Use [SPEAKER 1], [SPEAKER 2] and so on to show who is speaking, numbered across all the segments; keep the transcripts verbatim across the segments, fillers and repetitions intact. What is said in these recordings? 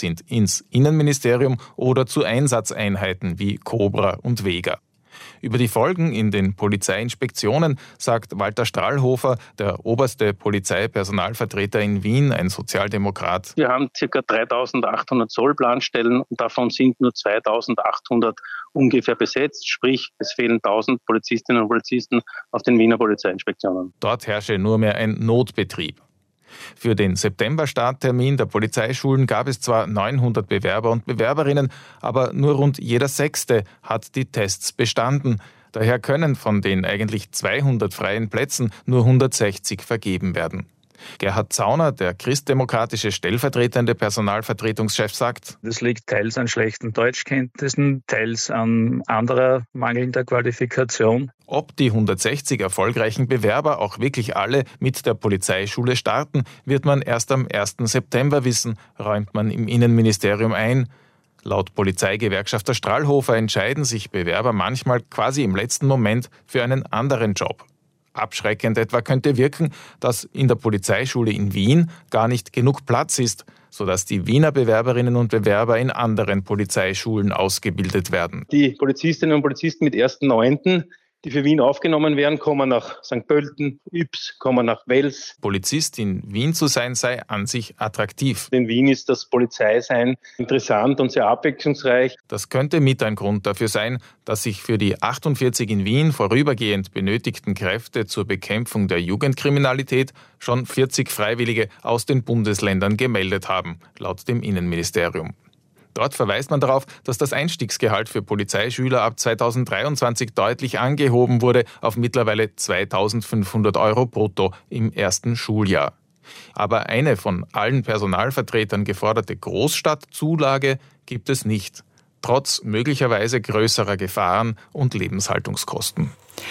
[SPEAKER 1] sind, ins Innenministerium oder zu Einsatzeinheiten wie Cobra und Vega. Über die Folgen in den Polizeiinspektionen sagt Walter Strahlhofer, der oberste Polizeipersonalvertreter in Wien, ein Sozialdemokrat.
[SPEAKER 2] Wir haben ca. dreitausendachthundert Sollplanstellen und davon sind nur zweitausendachthundert ungefähr besetzt. Sprich, es fehlen tausend Polizistinnen und Polizisten auf den Wiener Polizeiinspektionen.
[SPEAKER 1] Dort herrsche nur mehr ein Notbetrieb. Für den September-Starttermin der Polizeischulen gab es zwar neunhundert Bewerber und Bewerberinnen, aber nur rund jeder Sechste hat die Tests bestanden. Daher können von den eigentlich zweihundert freien Plätzen nur hundertsechzig vergeben werden. Gerhard Zauner, der christdemokratische stellvertretende Personalvertretungschef, sagt:
[SPEAKER 3] Das liegt teils an schlechten Deutschkenntnissen, teils an anderer mangelnder Qualifikation.
[SPEAKER 1] Ob die hundertsechzig erfolgreichen Bewerber auch wirklich alle mit der Polizeischule starten, wird man erst am ersten September wissen, räumt man im Innenministerium ein. Laut Polizeigewerkschafter Strahlhofer entscheiden sich Bewerber manchmal quasi im letzten Moment für einen anderen Job. Abschreckend etwa könnte wirken, dass in der Polizeischule in Wien gar nicht genug Platz ist, sodass die Wiener Bewerberinnen und Bewerber in anderen Polizeischulen ausgebildet werden.
[SPEAKER 2] Die Polizistinnen und Polizisten mit ersten Neunten, die für Wien aufgenommen werden, kommen nach Sankt Pölten, Ybbs, kommen nach Wels.
[SPEAKER 1] Polizist in Wien zu sein sei an sich attraktiv.
[SPEAKER 2] In Wien ist das Polizeisein interessant und sehr abwechslungsreich.
[SPEAKER 1] Das könnte mit ein Grund dafür sein, dass sich für die achtundvierzig in Wien vorübergehend benötigten Kräfte zur Bekämpfung der Jugendkriminalität schon vierzig Freiwillige aus den Bundesländern gemeldet haben, laut dem Innenministerium. Dort verweist man darauf, dass das Einstiegsgehalt für Polizeischüler ab zweitausenddreiundzwanzig deutlich angehoben wurde auf mittlerweile zweitausendfünfhundert Euro brutto im ersten Schuljahr. Aber eine von allen Personalvertretern geforderte Großstadtzulage gibt es nicht, trotz möglicherweise größerer Gefahren und Lebenshaltungskosten.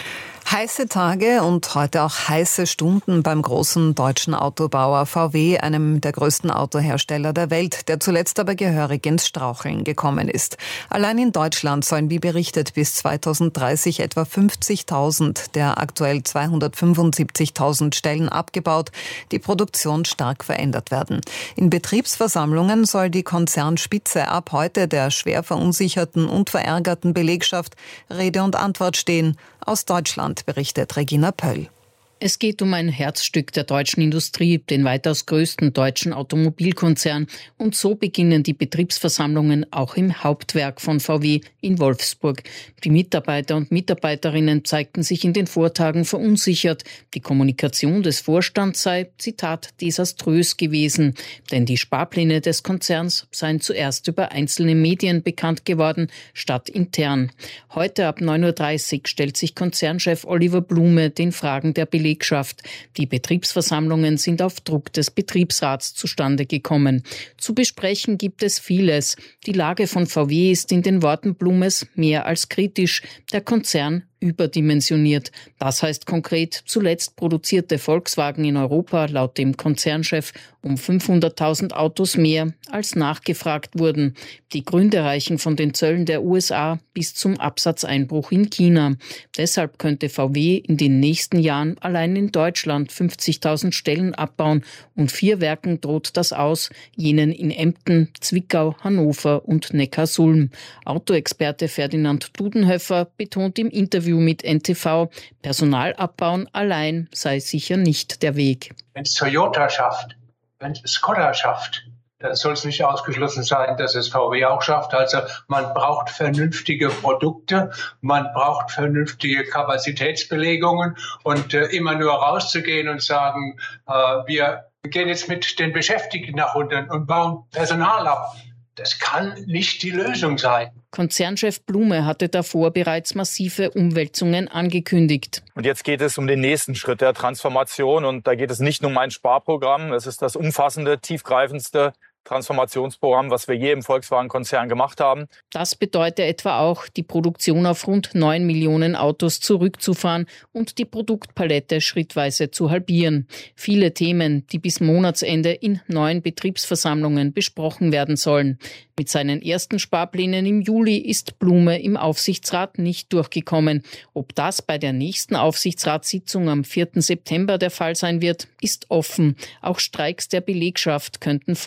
[SPEAKER 4] Heiße Tage und heute auch heiße Stunden beim großen deutschen Autobauer V W, einem der größten Autohersteller der Welt, der zuletzt aber gehörig ins Straucheln gekommen ist. Allein in Deutschland sollen, wie berichtet, bis zweitausenddreißig etwa fünfzigtausend der aktuell zweihundertfünfundsiebzigtausend Stellen abgebaut, die Produktion stark verändert werden. In Betriebsversammlungen soll die Konzernspitze ab heute der schwer verunsicherten und verärgerten Belegschaft Rede und Antwort stehen. Aus Deutschland berichtet Regina Pöll.
[SPEAKER 5] Es geht um ein Herzstück der deutschen Industrie, den weitaus größten deutschen Automobilkonzern. Und so beginnen die Betriebsversammlungen auch im Hauptwerk von V W in Wolfsburg. Die Mitarbeiter und Mitarbeiterinnen zeigten sich in den Vortagen verunsichert. Die Kommunikation des Vorstands sei, Zitat, desaströs gewesen. Denn die Sparpläne des Konzerns seien zuerst über einzelne Medien bekannt geworden, statt intern. Heute ab neun Uhr dreißig stellt sich Konzernchef Oliver Blume den Fragen der Belegschaft. Die Betriebsversammlungen sind auf Druck des Betriebsrats zustande gekommen. Zu besprechen gibt es vieles. Die Lage von V W ist in den Worten Blumes mehr als kritisch. Der Konzern überdimensioniert. Das heißt konkret, zuletzt produzierte Volkswagen in Europa laut dem Konzernchef um fünfhunderttausend Autos mehr, als nachgefragt wurden. Die Gründe reichen von den Zöllen der U S A bis zum Absatzeinbruch in China. Deshalb könnte V W in den nächsten Jahren allein in Deutschland fünfzigtausend Stellen abbauen und vier Werken droht das aus, jenen in Emden, Zwickau, Hannover und Neckarsulm. Autoexperte Ferdinand Dudenhöfer betont im Interview mit N T V, Personal abbauen allein sei sicher nicht der Weg.
[SPEAKER 6] Wenn es Toyota schafft, wenn es Skoda schafft, dann soll es nicht ausgeschlossen sein, dass es V W auch schafft. Also man braucht vernünftige Produkte, man braucht vernünftige Kapazitätsbelegungen und äh, immer nur rauszugehen und sagen, äh, wir gehen jetzt mit den Beschäftigten nach unten und bauen Personal ab. Das kann nicht die Lösung sein.
[SPEAKER 5] Konzernchef Blume hatte davor bereits massive Umwälzungen angekündigt.
[SPEAKER 7] Und jetzt geht es um den nächsten Schritt der Transformation. Und da geht es nicht nur um ein Sparprogramm. Es ist das umfassende, tiefgreifendste Transformationsprogramm, was wir je im Volkswagen-Konzern gemacht haben.
[SPEAKER 5] Das bedeutet etwa auch, die Produktion auf rund neun Millionen Autos zurückzufahren und die Produktpalette schrittweise zu halbieren. Viele Themen, die bis Monatsende in neuen Betriebsversammlungen besprochen werden sollen. Mit seinen ersten Sparplänen im Juli ist Blume im Aufsichtsrat nicht durchgekommen. Ob das bei der nächsten Aufsichtsratssitzung am vierten September der Fall sein wird, ist offen. Auch Streiks der Belegschaft könnten folgen.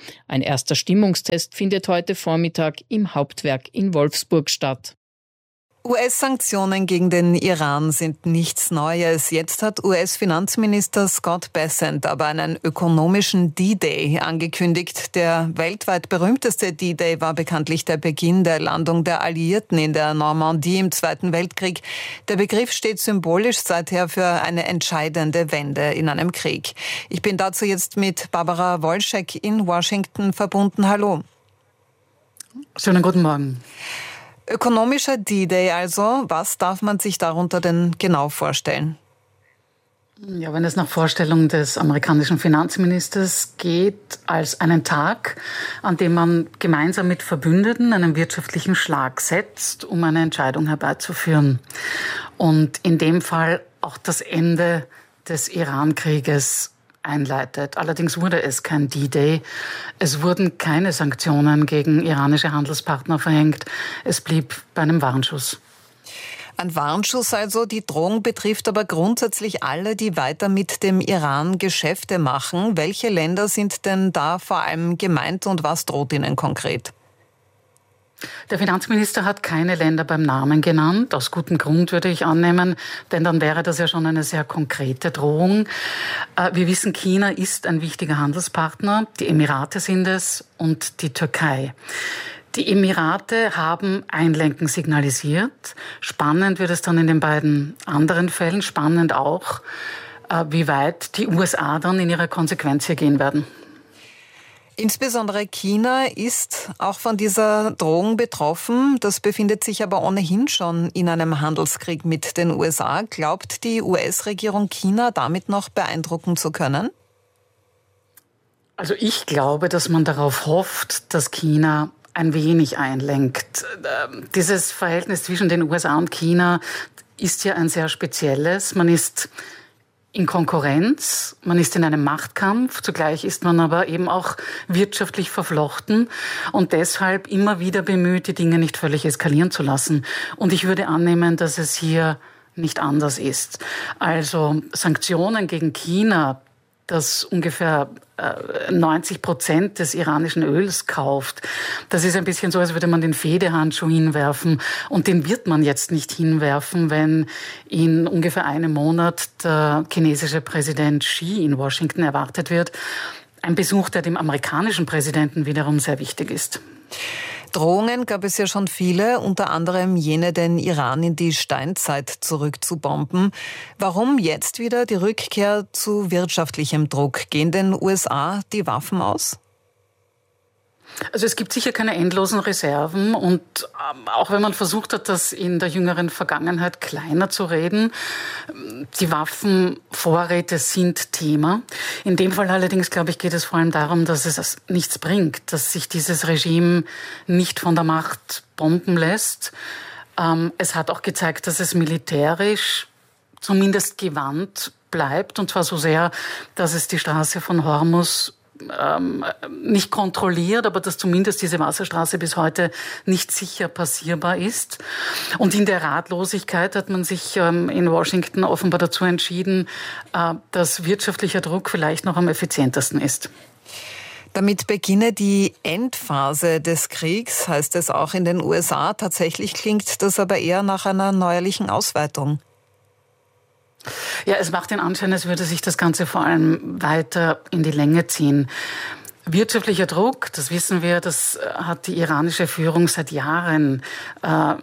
[SPEAKER 5] Ein erster Stimmungstest findet heute Vormittag im Hauptwerk in Wolfsburg statt.
[SPEAKER 4] U S-Sanktionen gegen den Iran sind nichts Neues. Jetzt hat U S-Finanzminister Scott Bessent aber einen ökonomischen D-Day angekündigt. Der weltweit berühmteste D-Day war bekanntlich der Beginn der Landung der Alliierten in der Normandie im Zweiten Weltkrieg. Der Begriff steht symbolisch seither für eine entscheidende Wende in einem Krieg. Ich bin dazu jetzt mit Barbara Wolschek in Washington verbunden. Hallo.
[SPEAKER 8] Schönen guten Morgen.
[SPEAKER 4] Ökonomischer D-Day also. Was darf man sich darunter denn genau vorstellen?
[SPEAKER 8] Ja, wenn es nach Vorstellung des amerikanischen Finanzministers geht, als einen Tag, an dem man gemeinsam mit Verbündeten einen wirtschaftlichen Schlag setzt, um eine Entscheidung herbeizuführen. Und in dem Fall auch das Ende des Iran-Krieges einleitet. Allerdings wurde es kein D-Day. Es wurden keine Sanktionen gegen iranische Handelspartner verhängt. Es blieb bei einem Warnschuss.
[SPEAKER 4] Ein Warnschuss also. Die Drohung betrifft aber grundsätzlich alle, die weiter mit dem Iran Geschäfte machen. Welche Länder sind denn da vor allem gemeint und was droht ihnen konkret?
[SPEAKER 8] Der Finanzminister hat keine Länder beim Namen genannt, aus gutem Grund würde ich annehmen, denn dann wäre das ja schon eine sehr konkrete Drohung. Wir wissen, China ist ein wichtiger Handelspartner, die Emirate sind es und die Türkei. Die Emirate haben Einlenken signalisiert. Spannend wird es dann in den beiden anderen Fällen, spannend auch, wie weit die U S A dann in ihrer Konsequenz hier gehen werden.
[SPEAKER 4] Insbesondere China ist auch von dieser Drohung betroffen. Das befindet sich aber ohnehin schon in einem Handelskrieg mit den U S A. Glaubt die U S-Regierung, China damit noch beeindrucken zu können?
[SPEAKER 8] Also ich glaube, dass man darauf hofft, dass China ein wenig einlenkt. Dieses Verhältnis zwischen den U S A und China ist ja ein sehr spezielles. Man ist in Konkurrenz, man ist in einem Machtkampf, zugleich ist man aber eben auch wirtschaftlich verflochten und deshalb immer wieder bemüht, die Dinge nicht völlig eskalieren zu lassen. Und ich würde annehmen, dass es hier nicht anders ist. Also Sanktionen gegen China, das ungefähr neunzig Prozent des iranischen Öls kauft. Das ist ein bisschen so, als würde man den Fehdehandschuh hinwerfen. Und den wird man jetzt nicht hinwerfen, wenn in ungefähr einem Monat der chinesische Präsident Xi in Washington erwartet wird. Ein Besuch, der dem amerikanischen Präsidenten wiederum sehr wichtig ist.
[SPEAKER 4] Drohungen gab es ja schon viele, unter anderem jene, den Iran in die Steinzeit zurückzubomben. Warum jetzt wieder die Rückkehr zu wirtschaftlichem Druck? Gehen den U S A die Waffen aus?
[SPEAKER 8] Also es gibt sicher keine endlosen Reserven und ähm, auch wenn man versucht hat, das in der jüngeren Vergangenheit kleiner zu reden, die Waffenvorräte sind Thema. In dem Fall allerdings, glaube ich, geht es vor allem darum, dass es nichts bringt, dass sich dieses Regime nicht von der Macht bomben lässt. Ähm, es hat auch gezeigt, dass es militärisch zumindest gewandt bleibt und zwar so sehr, dass es die Straße von Hormuz Ähm, nicht kontrolliert, aber dass zumindest diese Wasserstraße bis heute nicht sicher passierbar ist. Und in der Ratlosigkeit hat man sich ähm, in Washington offenbar dazu entschieden, äh, dass wirtschaftlicher Druck vielleicht noch am effizientesten ist.
[SPEAKER 4] Damit beginne die Endphase des Kriegs, heißt es auch in den U S A. Tatsächlich klingt das aber eher nach einer neuerlichen Ausweitung.
[SPEAKER 8] Ja, es macht den Anschein, als würde sich das Ganze vor allem weiter in die Länge ziehen. Wirtschaftlicher Druck, das wissen wir, das hat die iranische Führung seit Jahren äh,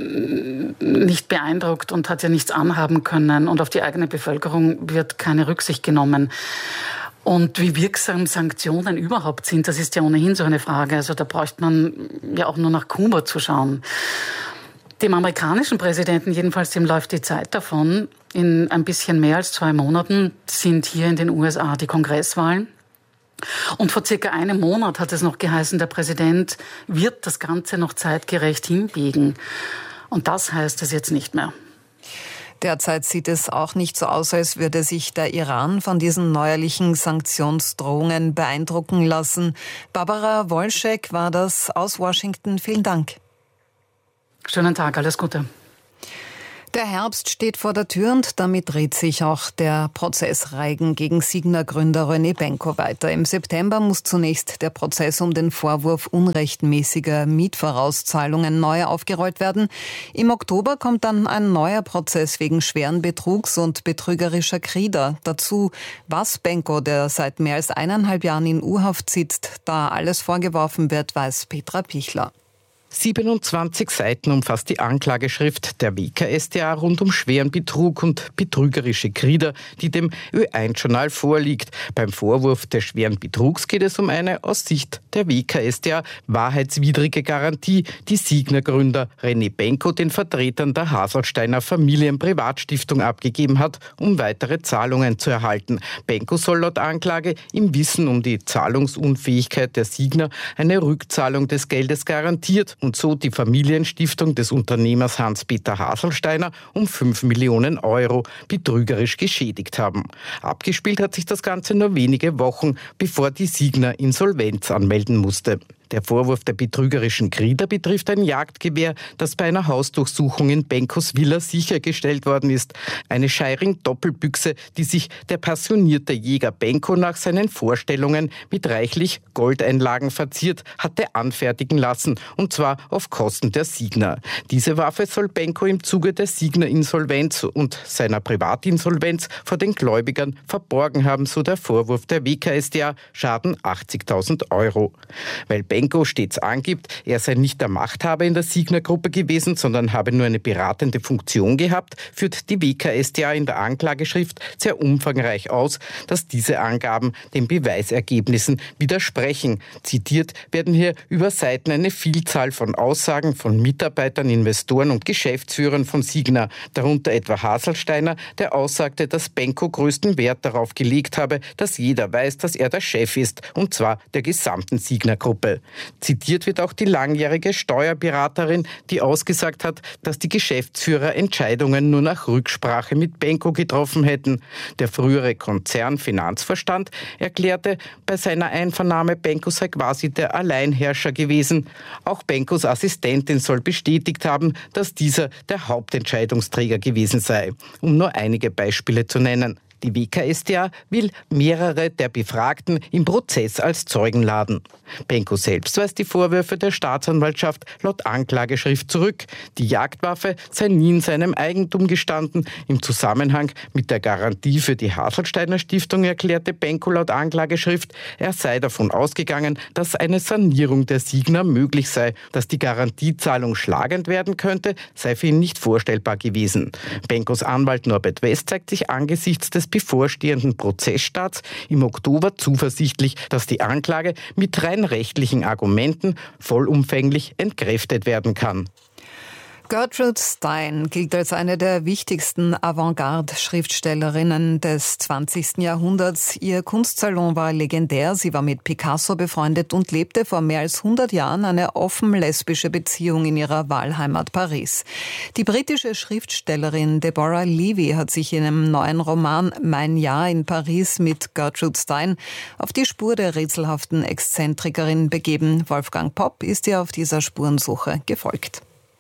[SPEAKER 8] nicht beeindruckt und hat ja nichts anhaben können. Und auf die eigene Bevölkerung wird keine Rücksicht genommen. Und wie wirksam Sanktionen überhaupt sind, das ist ja ohnehin so eine Frage. Also da bräuchte man ja auch nur nach Kuba zu schauen. Dem amerikanischen Präsidenten jedenfalls, dem läuft die Zeit davon. In ein bisschen mehr als zwei Monaten sind hier in den U S A die Kongresswahlen. Und vor circa einem Monat hat es noch geheißen, der Präsident wird das Ganze noch zeitgerecht hinbiegen. Und das heißt es jetzt nicht mehr.
[SPEAKER 4] Derzeit sieht es auch nicht so aus, als würde sich der Iran von diesen neuerlichen Sanktionsdrohungen beeindrucken lassen. Barbara Wolschek war das aus Washington. Vielen Dank.
[SPEAKER 8] Schönen Tag, alles Gute.
[SPEAKER 4] Der Herbst steht vor der Tür und damit dreht sich auch der Prozessreigen gegen Signa-Gründer René Benko weiter. Im September muss zunächst der Prozess um den Vorwurf unrechtmäßiger Mietvorauszahlungen neu aufgerollt werden. Im Oktober kommt dann ein neuer Prozess wegen schweren Betrugs und betrügerischer Krieder. Dazu, was Benko, der seit mehr als eineinhalb Jahren in U-Haft sitzt, da alles vorgeworfen wird, weiß Petra Pichler.
[SPEAKER 9] siebenundzwanzig Seiten umfasst die Anklageschrift der W K S t A rund um schweren Betrug und betrügerische Krieder, die dem Ö eins Journal vorliegt. Beim Vorwurf des schweren Betrugs geht es um eine aus Sicht der W K S t A wahrheitswidrige Garantie, die Signa-Gründer René Benko den Vertretern der Haselsteiner Familien-Privatstiftung abgegeben hat, um weitere Zahlungen zu erhalten. Benko soll laut Anklage im Wissen um die Zahlungsunfähigkeit der Signa eine Rückzahlung des Geldes garantiert und so die Familienstiftung des Unternehmers Hans-Peter Haselsteiner um fünf Millionen Euro betrügerisch geschädigt haben. Abgespielt hat sich das Ganze nur wenige Wochen, bevor die Signa Insolvenz anmelden musste. Der Vorwurf der betrügerischen Krieder betrifft ein Jagdgewehr, das bei einer Hausdurchsuchung in Benkos Villa sichergestellt worden ist. Eine Scheiring-Doppelbüchse, die sich der passionierte Jäger Benko nach seinen Vorstellungen mit reichlich Goldeinlagen verziert hatte anfertigen lassen, und zwar auf Kosten der Signa. Diese Waffe soll Benko im Zuge der Signa-Insolvenz und seiner Privatinsolvenz vor den Gläubigern verborgen haben, so der Vorwurf der W K S t A, Schaden achtzigtausend Euro. Weil Benko stets angibt, er sei nicht der Machthaber in der Signa-Gruppe gewesen, sondern habe nur eine beratende Funktion gehabt, führt die W K S t A in der Anklageschrift sehr umfangreich aus, dass diese Angaben den Beweisergebnissen widersprechen. Zitiert werden hier über Seiten eine Vielzahl von Aussagen von Mitarbeitern, Investoren und Geschäftsführern von Signa, darunter etwa Haselsteiner, der aussagte, dass Benko größten Wert darauf gelegt habe, dass jeder weiß, dass er der Chef ist, und zwar der gesamten Signa-Gruppe. Zitiert wird auch die langjährige Steuerberaterin, die ausgesagt hat, dass die Geschäftsführer Entscheidungen nur nach Rücksprache mit Benko getroffen hätten. Der frühere Konzernfinanzvorstand erklärte bei seiner Einvernahme, Benko sei quasi der Alleinherrscher gewesen. Auch Benkos Assistentin soll bestätigt haben, dass dieser der Hauptentscheidungsträger gewesen sei. Um nur einige Beispiele zu nennen. Die W K S t A will mehrere der Befragten im Prozess als Zeugen laden. Benko selbst weist die Vorwürfe der Staatsanwaltschaft laut Anklageschrift zurück. Die Jagdwaffe sei nie in seinem Eigentum gestanden. Im Zusammenhang mit der Garantie für die Haselsteiner Stiftung erklärte Benko laut Anklageschrift, er sei davon ausgegangen, dass eine Sanierung der Signa möglich sei. Dass die Garantiezahlung schlagend werden könnte, sei für ihn nicht vorstellbar gewesen. Benkos Anwalt Norbert West zeigt sich angesichts des bevorstehenden Prozessstarts im Oktober zuversichtlich, dass die Anklage mit rein rechtlichen Argumenten vollumfänglich entkräftet werden kann.
[SPEAKER 4] Gertrude Stein gilt als eine der wichtigsten Avantgarde-Schriftstellerinnen des zwanzigsten Jahrhunderts. Ihr Kunstsalon war legendär. Sie war mit Picasso befreundet und lebte vor mehr als hundert Jahren eine offen lesbische Beziehung in ihrer Wahlheimat Paris. Die britische Schriftstellerin Deborah Levy hat sich in einem neuen Roman Mein Jahr in Paris mit Gertrude Stein auf die Spur der rätselhaften Exzentrikerin begeben. Wolfgang Popp ist ihr auf dieser Spurensuche gefolgt.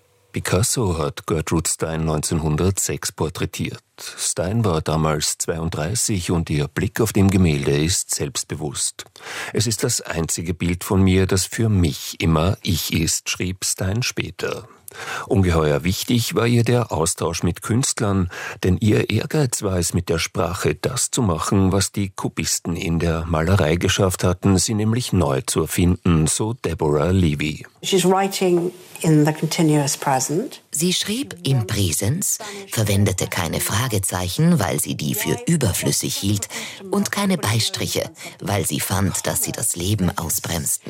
[SPEAKER 10] Picasso hat Gertrude Stein neunzehnhundertsechs porträtiert. Stein war damals zweiunddreißig und ihr Blick auf dem Gemälde ist selbstbewusst. Es ist das einzige Bild von mir, das für mich immer ich ist, schrieb Stein später. Ungeheuer wichtig war ihr der Austausch mit Künstlern, denn ihr Ehrgeiz war es, mit der Sprache das zu machen, was die Kubisten in der Malerei geschafft hatten, sie nämlich neu zu erfinden, so Deborah Levy.
[SPEAKER 11] Sie schrieb im Präsens, verwendete keine Fragezeichen, weil sie die für überflüssig hielt, und keine Beistriche, weil sie fand, dass sie das Leben ausbremsten.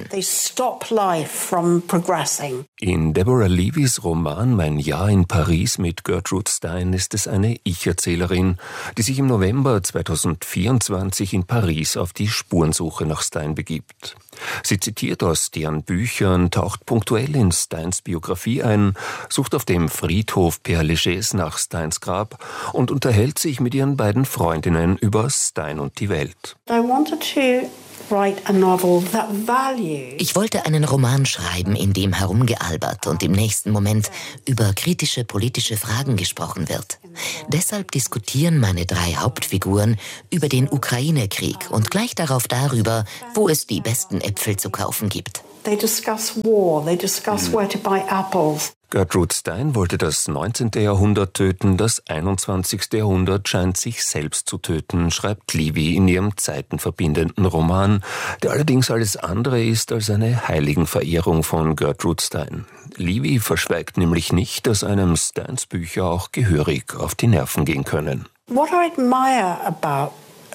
[SPEAKER 10] In Deborah Levys Roman Mein Jahr in Paris mit Gertrude Stein ist es eine Ich-Erzählerin, die sich im November zweitausendvierundzwanzig in Paris auf die Spurensuche nach Stein begibt. Sie zitiert aus deren Büchern, taucht punktuell in Steins Biografie ein, sucht auf dem Friedhof Père Lachaise nach Steins Grab und unterhält sich mit ihren beiden Freundinnen über Stein und die Welt.
[SPEAKER 12] I wanted to
[SPEAKER 11] Ich wollte einen Roman schreiben, in dem herumgealbert und im nächsten Moment über kritische politische Fragen gesprochen wird. Deshalb diskutieren meine drei Hauptfiguren über den Ukraine-Krieg und gleich darauf darüber, wo es die besten Äpfel zu kaufen gibt.
[SPEAKER 12] They discuss war, they discuss where to buy apples.
[SPEAKER 10] Gertrude Stein wollte das neunzehnte. Jahrhundert töten, das einundzwanzigste. Jahrhundert scheint sich selbst zu töten, schreibt Livy in ihrem zeitenverbindenden Roman, der allerdings alles andere ist als eine Heiligenverehrung von Gertrude Stein. Livy verschweigt nämlich nicht, dass einem Steins Bücher auch gehörig auf die Nerven gehen können.
[SPEAKER 12] What I admire about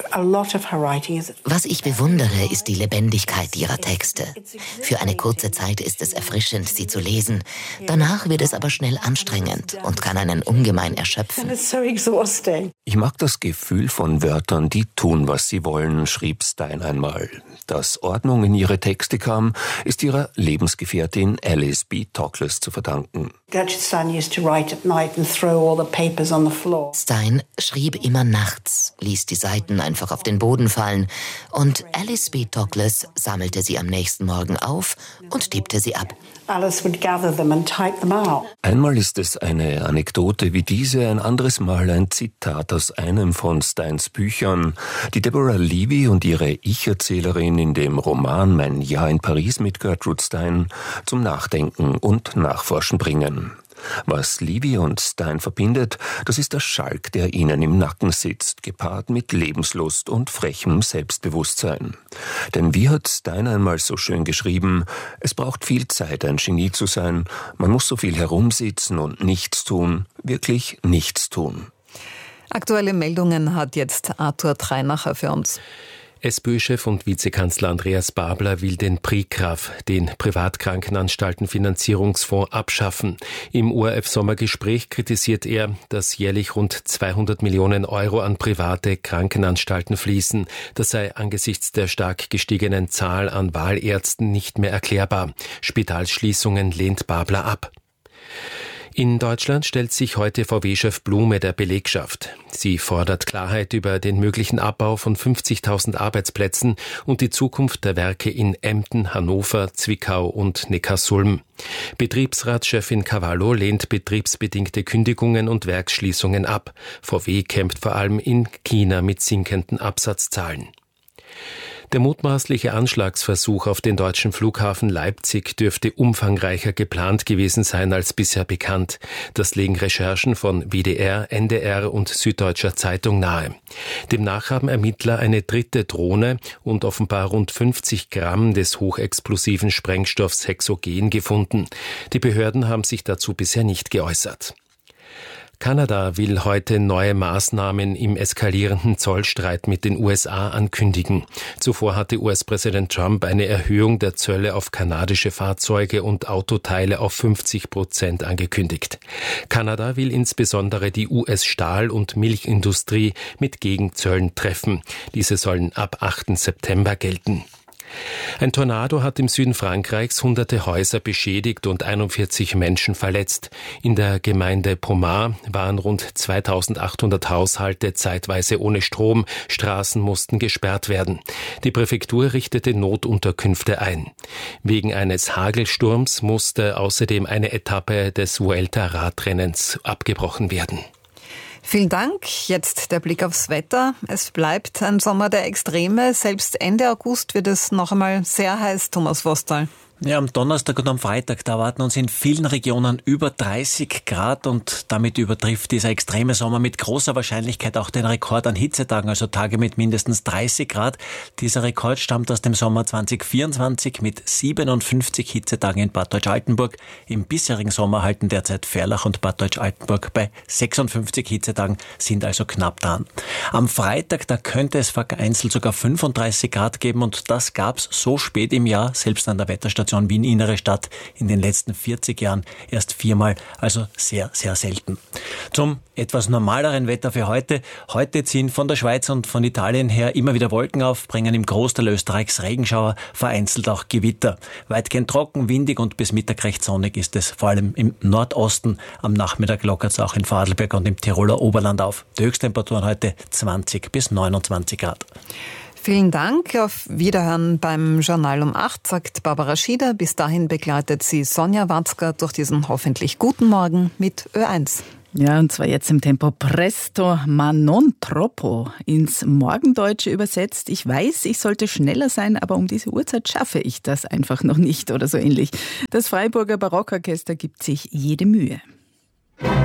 [SPEAKER 11] Was ich bewundere, ist die Lebendigkeit ihrer Texte. Für eine kurze Zeit ist es erfrischend, sie zu lesen. Danach wird es aber schnell anstrengend und kann einen ungemein erschöpfen.
[SPEAKER 10] Ich mag das Gefühl von Wörtern, die tun, was sie wollen, schrieb Stein einmal. Dass Ordnung in ihre Texte kam, ist ihrer Lebensgefährtin Alice B. Toklas zu verdanken.
[SPEAKER 11] Stein schrieb immer nachts, ließ die Seiten einfach auf den Boden fallen und Alice B. Toklas sammelte sie am nächsten Morgen auf und tippte sie ab.
[SPEAKER 12] Alice would gather them and type them out.
[SPEAKER 10] Einmal ist es eine Anekdote wie diese, ein anderes Mal ein Zitat aus einem von Steins Büchern, die Deborah Livy und ihre Ich-Erzählerin in dem Roman Mein Jahr in Paris mit Gertrude Stein zum Nachdenken und Nachforschen bringen. Was Livy und Stein verbindet, das ist der Schalk, der ihnen im Nacken sitzt, gepaart mit Lebenslust und frechem Selbstbewusstsein. Denn wie hat Stein einmal so schön geschrieben, es braucht viel Zeit, ein Genie zu sein, man muss so viel herumsitzen und nichts tun, wirklich nichts tun.
[SPEAKER 4] Aktuelle Meldungen hat jetzt Arthur Treinacher für uns.
[SPEAKER 13] SPÖ-Chef und Vizekanzler Andreas Babler will den PriKRAF, den Privatkrankenanstaltenfinanzierungsfonds, abschaffen. Im O R F-Sommergespräch kritisiert er, dass jährlich rund zweihundert Millionen Euro an private Krankenanstalten fließen. Das sei angesichts der stark gestiegenen Zahl an Wahlärzten nicht mehr erklärbar. Spitalsschließungen lehnt Babler ab. In Deutschland stellt sich heute V W-Chef Blume der Belegschaft. Sie fordert Klarheit über den möglichen Abbau von fünfzigtausend Arbeitsplätzen und die Zukunft der Werke in Emden, Hannover, Zwickau und Neckarsulm. Betriebsratschefin Cavallo lehnt betriebsbedingte Kündigungen und Werksschließungen ab. V W kämpft vor allem in China mit sinkenden Absatzzahlen. Der mutmaßliche Anschlagsversuch auf den deutschen Flughafen Leipzig dürfte umfangreicher geplant gewesen sein als bisher bekannt. Das legen Recherchen von W D R, N D R und Süddeutscher Zeitung nahe. Demnach haben Ermittler eine dritte Drohne und offenbar rund fünfzig Gramm des hochexplosiven Sprengstoffs Hexogen gefunden. Die Behörden haben sich dazu bisher nicht geäußert. Kanada will heute neue Maßnahmen im eskalierenden Zollstreit mit den U S A ankündigen. Zuvor hatte U S-Präsident Trump eine Erhöhung der Zölle auf kanadische Fahrzeuge und Autoteile auf fünfzig Prozent angekündigt. Kanada will insbesondere die U S-Stahl- und Milchindustrie mit Gegenzöllen treffen. Diese sollen ab achten September gelten. Ein Tornado hat im Süden Frankreichs hunderte Häuser beschädigt und einundvierzig Menschen verletzt. In der Gemeinde Pomar waren rund zweitausendachthundert Haushalte zeitweise ohne Strom. Straßen mussten gesperrt werden. Die Präfektur richtete Notunterkünfte ein. Wegen eines Hagelsturms musste außerdem eine Etappe des Vuelta-Radrennens abgebrochen werden.
[SPEAKER 4] Vielen Dank. Jetzt der Blick aufs Wetter. Es bleibt ein Sommer der Extreme. Selbst Ende August wird es noch einmal sehr heiß, Thomas Vostal.
[SPEAKER 14] Ja, am Donnerstag und am Freitag, da erwarten uns in vielen Regionen über dreißig Grad und damit übertrifft dieser extreme Sommer mit großer Wahrscheinlichkeit auch den Rekord an Hitzetagen, also Tage mit mindestens dreißig Grad. Dieser Rekord stammt aus dem Sommer zweitausendvierundzwanzig mit siebenundfünfzig Hitzetagen in Bad Deutsch-Altenburg. Im bisherigen Sommer halten derzeit Ferlach und Bad Deutsch-Altenburg bei sechsundfünfzig Hitzetagen, sind also knapp dran. Am Freitag, da könnte es vereinzelt sogar fünfunddreißig Grad geben und das gab's so spät im Jahr, selbst an der Wetterstation Wien Innere Stadt in den letzten vierzig Jahren erst viermal, also sehr, sehr selten. Zum etwas normaleren Wetter für heute. Heute ziehen von der Schweiz und von Italien her immer wieder Wolken auf, bringen im Großteil Österreichs Regenschauer, vereinzelt auch Gewitter. Weitgehend trocken, windig und bis Mittag recht sonnig ist es, vor allem im Nordosten. Am Nachmittag lockert es auch in Vorarlberg und im Tiroler Oberland auf. Die Höchsttemperaturen heute zwanzig bis neunundzwanzig Grad.
[SPEAKER 4] Vielen Dank. Auf Wiederhören beim Journal um acht, sagt Barbara Schieder. Bis dahin begleitet sie Sonja Watzka durch diesen hoffentlich guten Morgen mit Ö eins.
[SPEAKER 15] Ja, und zwar jetzt im Tempo Presto ma non troppo, ins Morgendeutsche übersetzt. Ich weiß, ich sollte schneller sein, aber um diese Uhrzeit schaffe ich das einfach noch nicht oder so ähnlich. Das Freiburger Barockorchester gibt sich jede Mühe.